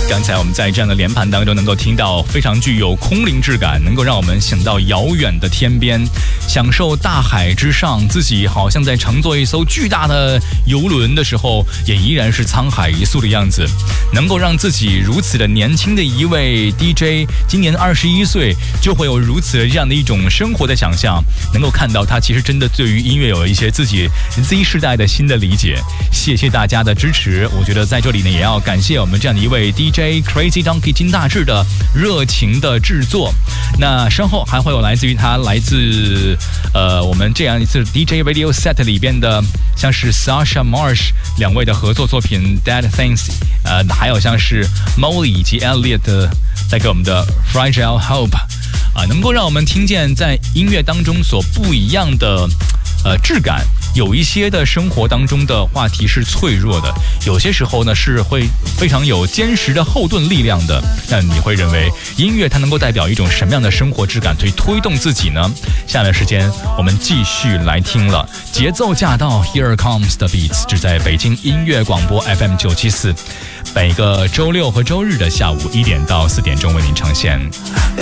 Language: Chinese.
刚才我们在这样的连盘当中能够听到非常具有空灵质感，能够让我们想到遥远的天边，享受大海之上，自己好像在乘坐一艘巨大的游轮的时候，也依然是沧海一粟的样子。能够让自己如此的年轻的一位 DJ， 今年21岁，就会有如此这样的一种生活的想象，能够看到他其实真的对于音乐有一些自己 Z 世代的新的理解。谢谢大家的支持，我觉得在这里呢也要感谢我们这样的一位 DJ Crazy Donkey 金大志的热情的制作。那身后还会有来自我们这样一次 DJ Radio Set 里边的像是 Sasha Marsh 两位的合作作品 Dead Things， 还有像是 Molly 以及 Elliot 带给我们的 Fragile Hope， 能够让我们听见在音乐当中所不一样的质感。有一些的生活当中的话题是脆弱的，有些时候呢是会非常有坚实的后盾力量的。那你会认为音乐它能够代表一种什么样的生活质感，去推动自己呢？下面的时间我们继续来听了，节奏驾到 Here Comes the Beats， 只在北京音乐广播 FM 974，每个周六和周日的下午1点到4点钟为您呈现。